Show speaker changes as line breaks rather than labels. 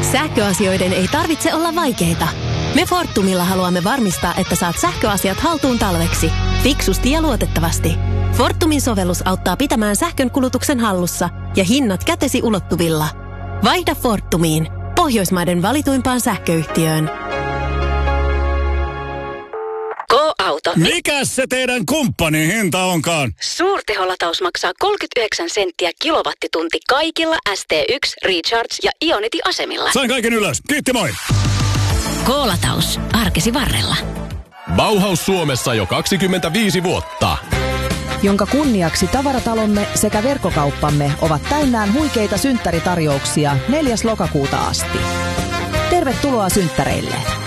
Sähköasioiden ei tarvitse olla vaikeita. Me Fortumilla haluamme varmistaa, että saat sähköasiat haltuun talveksi. Fiksusti ja luotettavasti. Fortumin sovellus auttaa pitämään sähkön kulutuksen hallussa ja hinnat kätesi ulottuvilla. Vaihda Fortumiin, Pohjoismaiden valituimpaan sähköyhtiöön.
Go-auto.
Mikäs se teidän kumppanin hinta onkaan?
Suurteholataus maksaa 39 senttiä kilowattitunti kaikilla ST1, Recharge ja Ionity-asemilla.
Sain kaiken ylös. Kiitti, moi!
Go-lataus. Arkesi varrella.
Bauhaus Suomessa jo 25 vuotta.
Jonka kunniaksi tavaratalomme sekä verkkokauppamme ovat täynnään huikeita synttäritarjouksia 4. lokakuuta asti. Tervetuloa synttäreille!